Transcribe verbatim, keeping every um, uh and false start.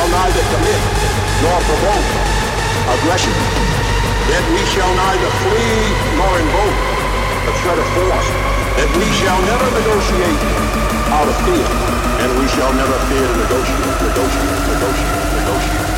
shall neither commit nor provoke aggression. That we shall neither flee nor invoke the threat of force. That we shall never negotiate out of fear. And we shall never fear to negotiate, negotiate, negotiate, negotiate.